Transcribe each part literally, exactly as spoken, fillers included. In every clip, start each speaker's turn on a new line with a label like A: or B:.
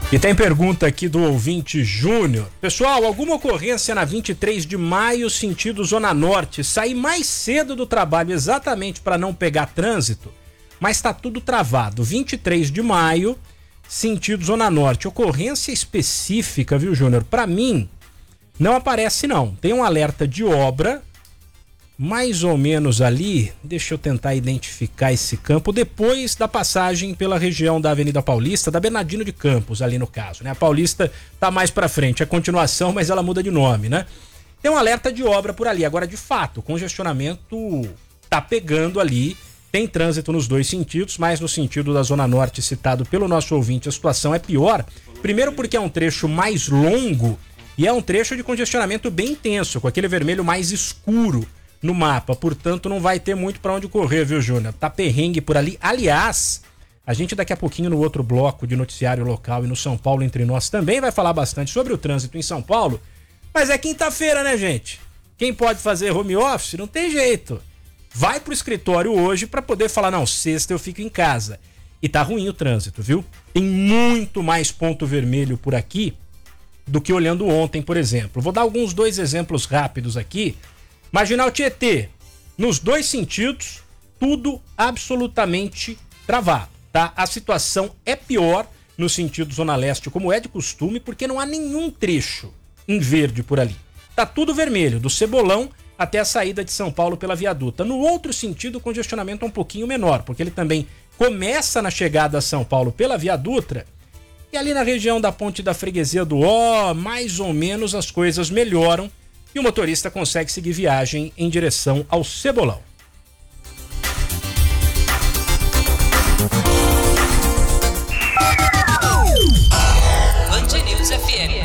A: E tem pergunta aqui do ouvinte Júnior. Pessoal, alguma ocorrência na vinte e três de maio, sentido Zona Norte? Saí mais cedo do trabalho exatamente para não pegar trânsito, mas tá tudo travado. vinte e três de maio, sentido Zona Norte. Ocorrência específica, viu, Júnior? Para mim, não aparece não. Tem um alerta de obra, mais ou menos ali, deixa eu tentar identificar esse campo, depois da passagem pela região da Avenida Paulista, da Bernardino de Campos, ali no caso, né? A Paulista tá mais pra frente, é continuação, mas ela muda de nome, né? Tem um alerta de obra por ali. Agora, de fato, o congestionamento tá pegando ali, tem trânsito nos dois sentidos, mas no sentido da Zona Norte, citado pelo nosso ouvinte, a situação é pior. Primeiro porque é um trecho mais longo e é um trecho de congestionamento bem intenso, com aquele vermelho mais escuro no mapa, portanto não vai ter muito para onde correr, viu, Júnior? Tá perrengue por ali. Aliás, a gente daqui a pouquinho no outro bloco de noticiário local e no São Paulo Entre Nós também vai falar bastante sobre o trânsito em São Paulo, mas é quinta-feira, né, gente? Quem pode fazer home office não tem jeito. Vai pro escritório hoje para poder falar, não, sexta eu fico em casa. E tá ruim o trânsito, viu? Tem muito mais ponto vermelho por aqui do que olhando ontem, por exemplo. Vou dar alguns dois exemplos rápidos aqui. Marginal Tietê, nos dois sentidos, tudo absolutamente travado, tá? A situação é pior no sentido Zona Leste, como é de costume, porque não há nenhum trecho em verde por ali. Tá tudo vermelho, do Cebolão até a saída de São Paulo pela Viaduta. No outro sentido, o congestionamento é um pouquinho menor, porque ele também começa na chegada a São Paulo pela Viaduta, e ali na região da Ponte da Freguesia do Ó, mais ou menos as coisas melhoram, e o motorista consegue seguir viagem em direção ao Cebolão.
B: Band News F M.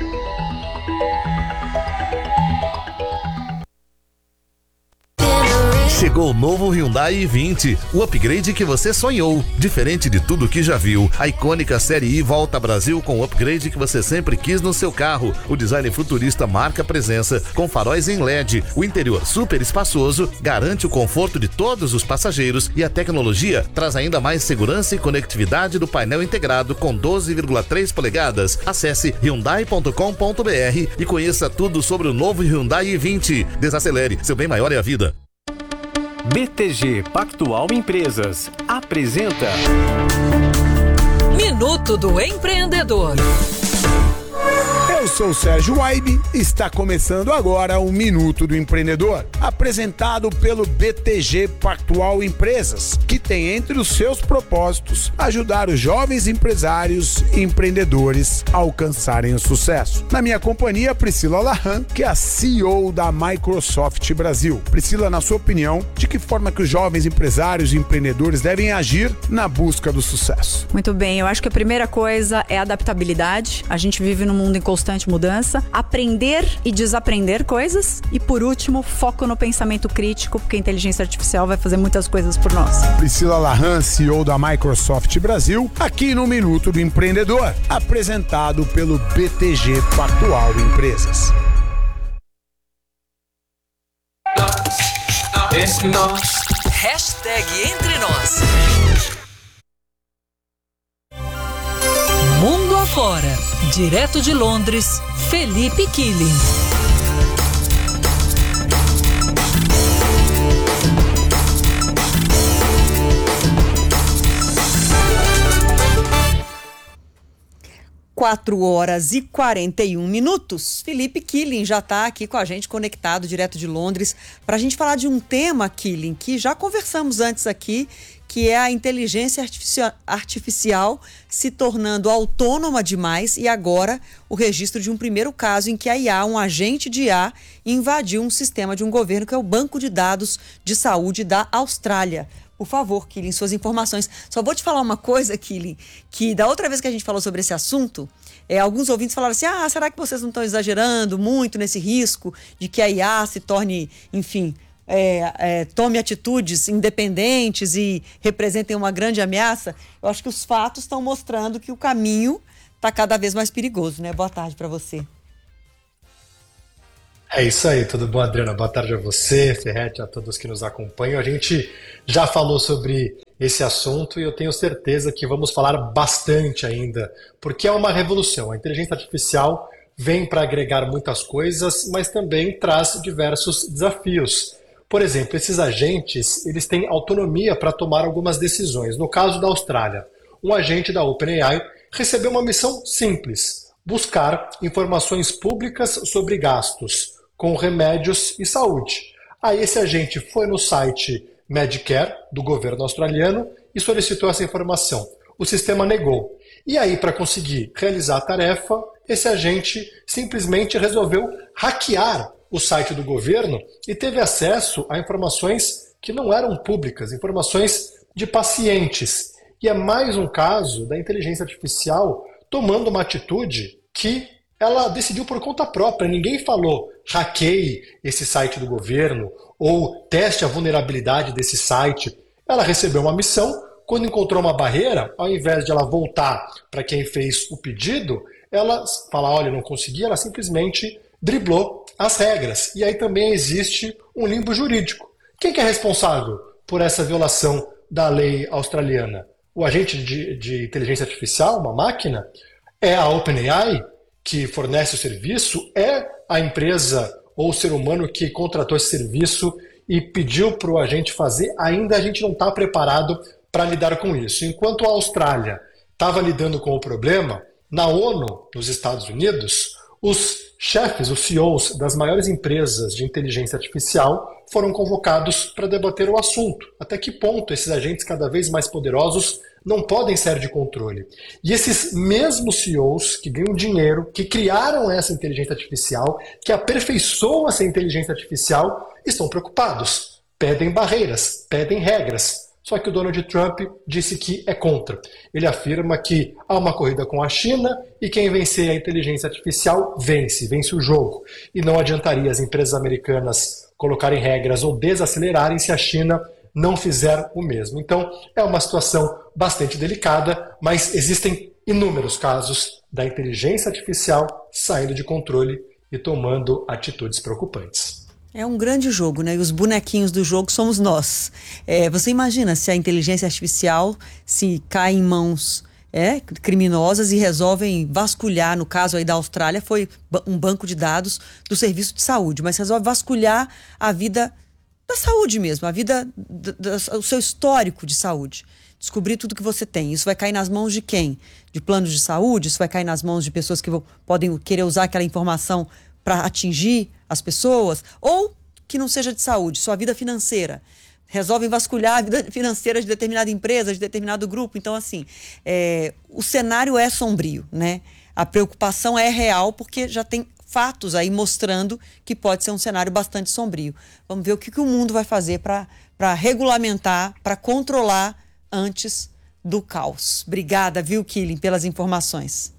C: Chegou o novo Hyundai i vinte, o upgrade que você sonhou. Diferente de tudo que já viu, a icônica Série I volta ao Brasil com o upgrade que você sempre quis no seu carro. O design futurista marca presença, com faróis em L E D. O interior super espaçoso garante o conforto de todos os passageiros e a tecnologia traz ainda mais segurança e conectividade do painel integrado com doze vírgula três polegadas. Acesse hyundai ponto com ponto b r e conheça tudo sobre o novo Hyundai i vinte. Desacelere, seu bem maior é a vida.
D: B T G Pactual Empresas apresenta
B: Minuto do Empreendedor.
E: Eu sou o Sérgio Waibe e está começando agora o Minuto do Empreendedor, apresentado pelo B T G Pactual Empresas, que tem entre os seus propósitos ajudar os jovens empresários e empreendedores a alcançarem o sucesso. Na minha companhia, Priscila Lahan, que é a C E O da Microsoft Brasil. Priscila, na sua opinião, de que forma que os jovens empresários e empreendedores devem agir na busca do sucesso?
F: Muito bem, eu acho que a primeira coisa é adaptabilidade. A gente vive num mundo em constante mudança, aprender e desaprender coisas e, por último, foco no pensamento crítico, porque a inteligência artificial vai fazer muitas coisas por nós.
E: Priscila Lahan, C E O da Microsoft Brasil, aqui no Minuto do Empreendedor, apresentado pelo B T G Pactual Empresas.
B: Hashtag Entre Nós. Mundo afora. Direto de Londres, Felipe Killing.
G: quatro horas e quarenta e um minutos. Felipe Killing já está aqui com a gente, conectado direto de Londres, para a gente falar de um tema, Killing, que já conversamos antes aqui, que é a inteligência artificial, artificial se tornando autônoma demais, e agora o registro de um primeiro caso em que a I A, um agente de I A, invadiu um sistema de um governo que é o Banco de Dados de Saúde da Austrália. Por favor, Killing, suas informações. Só vou te falar uma coisa, Killing, que da outra vez que a gente falou sobre esse assunto, é, alguns ouvintes falaram assim, ah, será que vocês não estão exagerando muito nesse risco de que a I A se torne, enfim, é, é, tome atitudes independentes e representem uma grande ameaça? Eu acho que os fatos estão mostrando que o caminho está cada vez mais perigoso, né? Boa tarde para você.
H: É isso aí, tudo bom, Adriana? Boa tarde a você, Ferretti, a todos que nos acompanham. A gente já falou sobre esse assunto e eu tenho certeza que vamos falar bastante ainda, porque é uma revolução. A inteligência artificial vem para agregar muitas coisas, mas também traz diversos desafios. Por exemplo, esses agentes, eles têm autonomia para tomar algumas decisões. No caso da Austrália, um agente da OpenAI recebeu uma missão simples: buscar informações públicas sobre gastos com remédios e saúde. Aí esse agente foi no site Medicare, do governo australiano, e solicitou essa informação. O sistema negou. E aí, para conseguir realizar a tarefa, esse agente simplesmente resolveu hackear o site do governo e teve acesso a informações que não eram públicas, informações de pacientes. E é mais um caso da inteligência artificial tomando uma atitude que ela decidiu por conta própria. Ninguém falou, hackeie esse site do governo ou teste a vulnerabilidade desse site. Ela recebeu uma missão, quando encontrou uma barreira, ao invés de ela voltar para quem fez o pedido, ela fala, olha, não consegui, ela simplesmente driblou as regras. E aí também existe um limbo jurídico. Quem que é responsável por essa violação da lei australiana? O agente de, de inteligência artificial, uma máquina? É a OpenAI, que fornece o serviço? É a empresa ou o ser humano que contratou esse serviço e pediu para o agente fazer? Ainda a gente não está preparado para lidar com isso. Enquanto a Austrália estava lidando com o problema, na ONU, nos Estados Unidos, os chefes, os C E Os das maiores empresas de inteligência artificial foram convocados para debater o assunto. Até que ponto esses agentes cada vez mais poderosos não podem sair de controle. E esses mesmos C E Os que ganham dinheiro, que criaram essa inteligência artificial, que aperfeiçoam essa inteligência artificial, estão preocupados. Pedem barreiras, pedem regras. Só que o Donald Trump disse que é contra. Ele afirma que há uma corrida com a China e quem vencer a inteligência artificial vence, vence o jogo. E não adiantaria as empresas americanas colocarem regras ou desacelerarem se a China não fizer o mesmo. Então, é uma situação bastante delicada, mas existem inúmeros casos da inteligência artificial saindo de controle e tomando atitudes preocupantes.
G: É um grande jogo, né? E os bonequinhos do jogo somos nós. É, você imagina se a inteligência artificial se cai em mãos é, criminosas e resolvem vasculhar, no caso aí da Austrália, foi um banco de dados do serviço de saúde, mas resolve vasculhar a vida da saúde mesmo, a vida, da, da, o seu histórico de saúde. Descobrir tudo que você tem. Isso vai cair nas mãos de quem? De planos de saúde? Isso vai cair nas mãos de pessoas que vão, podem querer usar aquela informação para atingir as pessoas, ou que não seja de saúde, sua vida financeira. Resolvem vasculhar a vida financeira de determinada empresa, de determinado grupo. Então, assim, é, o cenário é sombrio, né? A preocupação é real, porque já tem fatos aí mostrando que pode ser um cenário bastante sombrio. Vamos ver o que, que o mundo vai fazer para regulamentar, para controlar antes do caos. Obrigada, viu, Killing, pelas informações.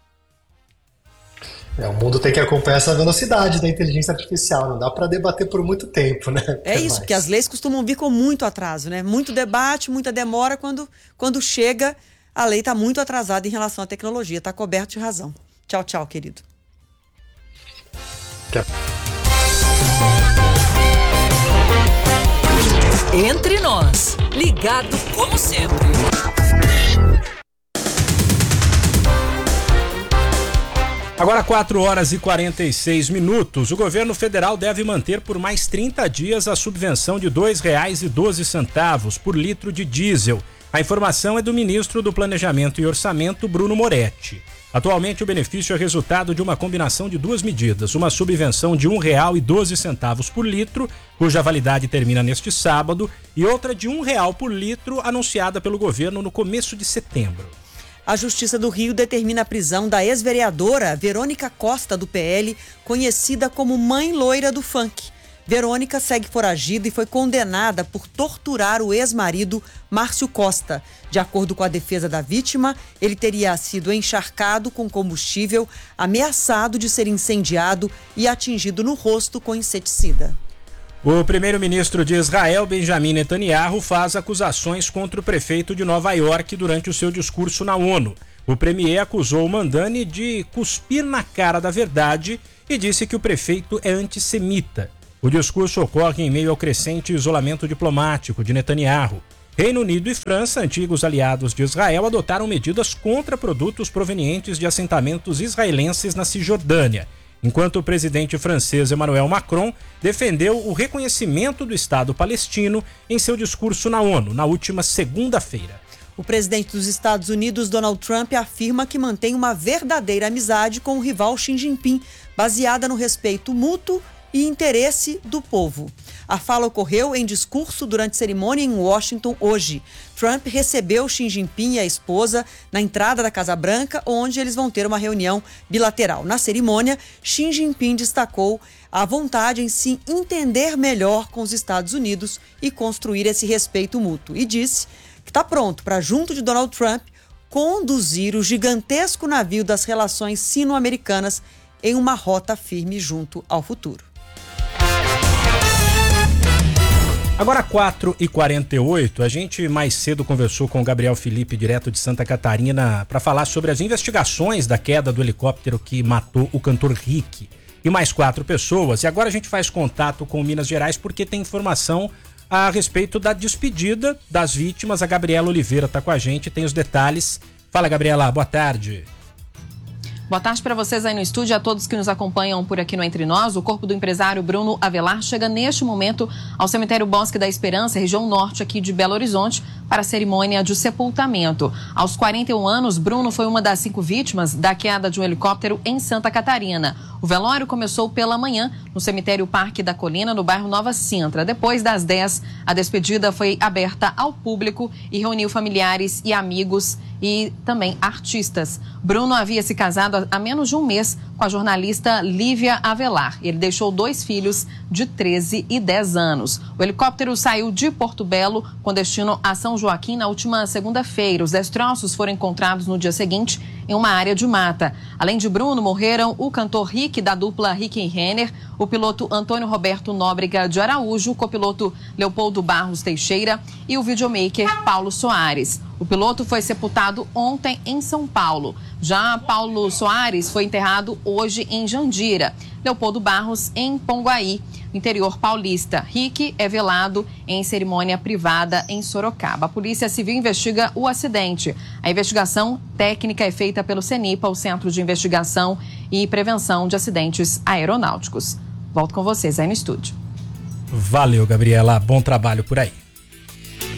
H: É, o mundo tem que acompanhar essa velocidade da inteligência artificial, não dá para debater por muito tempo, né?
G: É isso, mais. Porque as leis costumam vir com muito atraso, né? Muito debate, muita demora, quando, quando chega, a lei está muito atrasada em relação à tecnologia, está coberto de razão. Tchau, tchau, querido.
H: Tchau.
B: Entre nós, ligado como sempre.
A: Agora quatro horas e quarenta e seis minutos. O governo federal deve manter por mais trinta dias a subvenção de dois reais e doze centavos por litro de diesel. A informação é do ministro do Planejamento e Orçamento, Bruno Moretti. Atualmente, o benefício é resultado de uma combinação de duas medidas: uma subvenção de um real e doze centavos por litro, cuja validade termina neste sábado, e outra de um real por litro, anunciada pelo governo no começo de setembro.
G: A Justiça do Rio determina a prisão da ex-vereadora Verônica Costa, do P L, conhecida como Mãe Loira do Funk. Verônica segue foragida e foi condenada por torturar o ex-marido Márcio Costa. De acordo com a defesa da vítima, ele teria sido encharcado com combustível, ameaçado de ser incendiado e atingido no rosto com inseticida.
A: O primeiro-ministro de Israel, Benjamin Netanyahu, faz acusações contra o prefeito de Nova York durante o seu discurso na ONU. O premier acusou o Mandani de cuspir na cara da verdade e disse que o prefeito é antissemita. O discurso ocorre em meio ao crescente isolamento diplomático de Netanyahu. Reino Unido e França, antigos aliados de Israel, adotaram medidas contra produtos provenientes de assentamentos israelenses na Cisjordânia, enquanto o presidente francês Emmanuel Macron defendeu o reconhecimento do Estado palestino em seu discurso na ONU, na última segunda-feira.
G: O presidente dos Estados Unidos, Donald Trump, afirma que mantém uma verdadeira amizade com o rival Xi Jinping, baseada no respeito mútuo e interesse do povo. A fala ocorreu em discurso durante cerimônia em Washington hoje. Trump recebeu Xi Jinping e a esposa na entrada da Casa Branca, onde eles vão ter uma reunião bilateral. Na cerimônia, Xi Jinping destacou a vontade em se entender melhor com os Estados Unidos e construir esse respeito mútuo. E disse que está pronto para, junto de Donald Trump, conduzir o gigantesco navio das relações sino-americanas em uma rota firme junto ao futuro.
A: Agora quatro e quarenta e oito, a gente mais cedo conversou com o Gabriel Felipe, direto de Santa Catarina, para falar sobre as investigações da queda do helicóptero que matou o cantor Rick e mais quatro pessoas. E agora a gente faz contato com Minas Gerais porque tem informação a respeito da despedida das vítimas. A Gabriela Oliveira está com a gente, tem os detalhes. Fala, Gabriela, boa tarde.
I: Boa tarde para vocês aí no estúdio e a todos que nos acompanham por aqui no Entre Nós. O corpo do empresário Bruno Avelar chega neste momento ao cemitério Bosque da Esperança, região norte aqui de Belo Horizonte, para a cerimônia de sepultamento. Aos quarenta e um anos, Bruno foi uma das cinco vítimas da queda de um helicóptero em Santa Catarina. O velório começou pela manhã no cemitério Parque da Colina, no bairro Nova Sintra. Depois das dez, a despedida foi aberta ao público e reuniu familiares e amigos e também artistas. Bruno havia se casado há menos de um mês com a jornalista Lívia Avelar. Ele deixou dois filhos de treze e dez anos. O helicóptero saiu de Porto Belo com destino a São Joaquim na última segunda-feira. Os destroços foram encontrados no dia seguinte em uma área de mata. Além de Bruno, morreram o cantor Rick, da dupla Rick e Renner, o piloto Antônio Roberto Nóbrega de Araújo, o copiloto Leopoldo Barros Teixeira e o videomaker Paulo Soares. O piloto foi sepultado ontem em São Paulo. Já Paulo Soares foi enterrado hoje em Jandira. Leopoldo Barros em Ponguaí, interior paulista. Rick é velado em cerimônia privada em Sorocaba. A Polícia Civil investiga o acidente. A investigação técnica é feita pelo CENIPA, o Centro de Investigação e Prevenção de Acidentes Aeronáuticos. Volto com vocês aí no estúdio.
A: Valeu, Gabriela. Bom trabalho por aí.